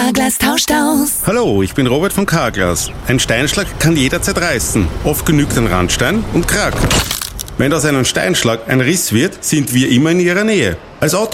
Carglass tauscht aus. Hallo, ich bin Robert von Carglass. Ein Steinschlag kann jederzeit reißen. Oft genügt ein Randstein und Krack. Wenn aus einem Steinschlag ein Riss wird, sind wir immer in Ihrer Nähe. Als